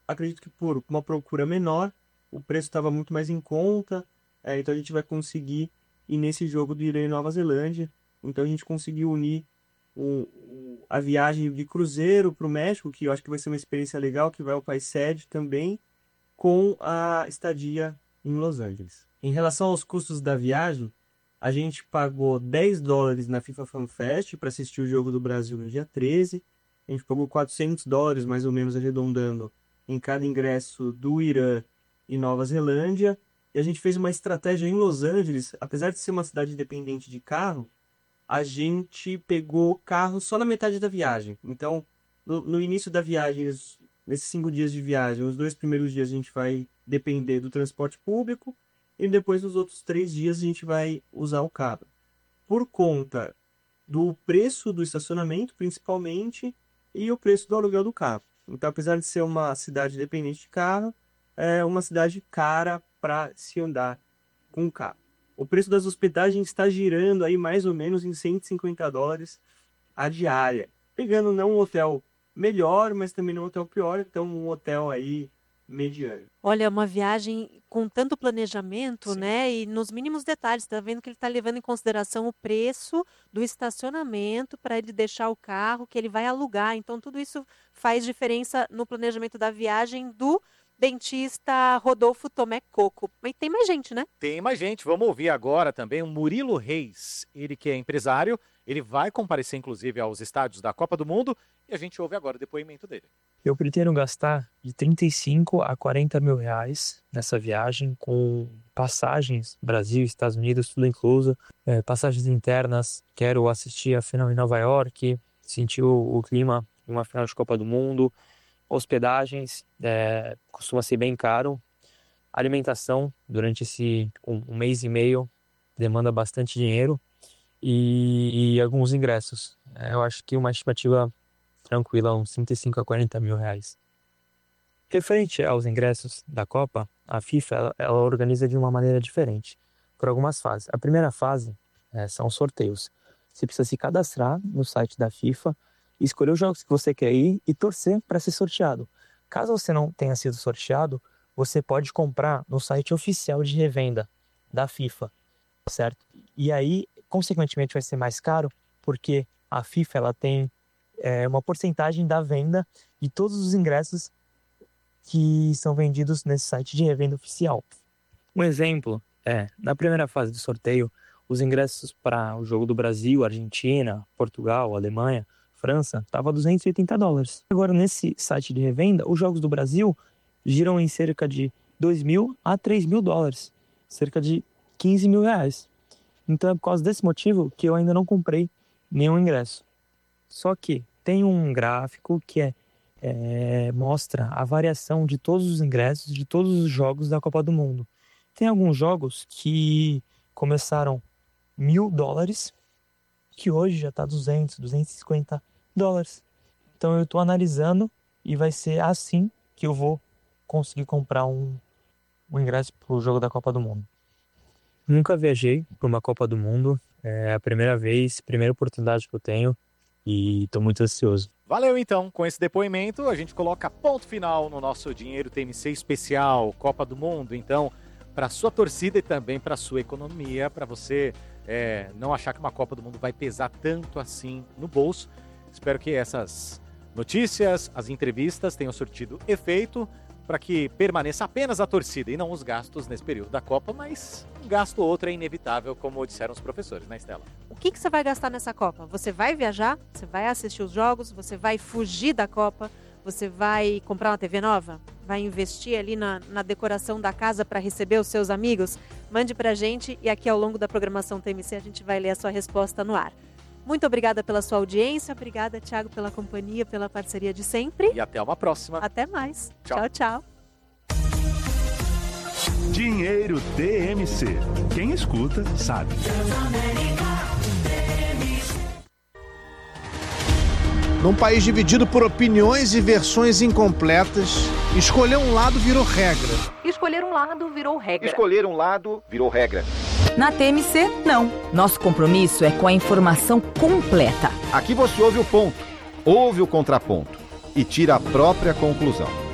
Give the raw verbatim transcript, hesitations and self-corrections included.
acredito que por uma procura menor, o preço estava muito mais em conta, é, então a gente vai conseguir ir nesse jogo do Irã e Nova Zelândia. Então a gente conseguiu unir o, o, a viagem de cruzeiro para o México, que eu acho que vai ser uma experiência legal, que vai ao país sede também, com a estadia em Los Angeles. Em relação aos custos da viagem, a gente pagou dez dólares na FIFA Fan Fest para assistir o jogo do Brasil no dia treze. A gente pagou quatrocentos dólares, mais ou menos arredondando, em cada ingresso do Irã e Nova Zelândia. E a gente fez uma estratégia em Los Angeles, apesar de ser uma cidade independente de carro, a gente pegou carro só na metade da viagem. Então, no, no início da viagem, nesses cinco dias de viagem, os dois primeiros dias a gente vai depender do transporte público e depois nos outros três dias a gente vai usar o carro. Por conta do preço do estacionamento, principalmente, e o preço do aluguel do carro. Então, apesar de ser uma cidade dependente de carro, é uma cidade cara para se andar com o carro. O preço das hospedagens está girando aí mais ou menos em cento e cinquenta dólares a diária. Pegando não um hotel melhor, mas também não um hotel pior, então um hotel aí mediano. Olha, uma viagem com tanto planejamento, Sim. né? E nos mínimos detalhes, tá vendo que ele está levando em consideração o preço do estacionamento para ele deixar o carro que ele vai alugar. Então, tudo isso faz diferença no planejamento da viagem do dentista Rodolfo Tomé Coco. Mas tem mais gente, né? Tem mais gente. Vamos ouvir agora também o Murilo Reis. Ele que é empresário, ele vai comparecer inclusive aos estádios da Copa do Mundo e a gente ouve agora o depoimento dele. Eu pretendo gastar de trinta e cinco a quarenta mil reais nessa viagem, com passagens Brasil, Estados Unidos, tudo incluso, é, passagens internas. Quero assistir a final em Nova York, sentir o, o clima de uma final de Copa do Mundo. Hospedagens, é, costuma ser bem caro. Alimentação, durante esse um, um mês e meio, demanda bastante dinheiro. E, e alguns ingressos. É, eu acho que uma estimativa tranquila, uns trinta e cinco a quarenta mil reais. Referente aos ingressos da Copa, a FIFA ela, ela organiza de uma maneira diferente, por algumas fases. A primeira fase é, são sorteios. Você precisa se cadastrar no site da FIFA, escolher os jogos que você quer ir e torcer para ser sorteado. Caso você não tenha sido sorteado, você pode comprar no site oficial de revenda da FIFA, certo? E aí, consequentemente, vai ser mais caro, porque a FIFA ela tem é, uma porcentagem da venda de todos os ingressos que são vendidos nesse site de revenda oficial. Um exemplo é, na primeira fase do sorteio, os ingressos para o jogo do Brasil, Argentina, Portugal, Alemanha, França, estava duzentos e oitenta dólares. Agora, nesse site de revenda, os jogos do Brasil giram em cerca de dois mil a três mil dólares, cerca de quinze mil reais. Então, é por causa desse motivo que eu ainda não comprei nenhum ingresso. Só que tem um gráfico que é, é, mostra a variação de todos os ingressos de todos os jogos da Copa do Mundo. Tem alguns jogos que começaram mil dólares, que hoje já está duzentos, duzentos e cinquenta dólares. Então eu estou analisando e vai ser assim que eu vou conseguir comprar um, um ingresso para o jogo da Copa do Mundo. Nunca viajei para uma Copa do Mundo, é a primeira vez, primeira oportunidade que eu tenho e estou muito ansioso. Valeu então, com esse depoimento a gente coloca ponto final no nosso Dinheiro T M C especial Copa do Mundo. Então, para sua torcida e também para sua economia, para você é, não achar que uma Copa do Mundo vai pesar tanto assim no bolso. Espero que essas notícias, as entrevistas tenham surtido efeito para que permaneça apenas a torcida e não os gastos nesse período da Copa, mas um gasto ou outro é inevitável, como disseram os professores, né, Estela? O que, que você vai gastar nessa Copa? Você vai viajar? Você vai assistir os jogos? Você vai fugir da Copa? Você vai comprar uma T V nova? Vai investir ali na, na decoração da casa para receber os seus amigos? Mande pra gente e aqui ao longo da programação T M C a gente vai ler a sua resposta no ar. Muito obrigada pela sua audiência, obrigada, Thiago, pela companhia, pela parceria de sempre. E até uma próxima. Até mais. Tchau, tchau. tchau. Dinheiro T M C. Quem escuta, sabe. Num país dividido por opiniões e versões incompletas, escolher um lado virou regra. Escolher um lado virou regra. Escolher um lado virou regra. Na T M C, não. Nosso compromisso é com a informação completa. Aqui você ouve o ponto, ouve o contraponto e tira a própria conclusão.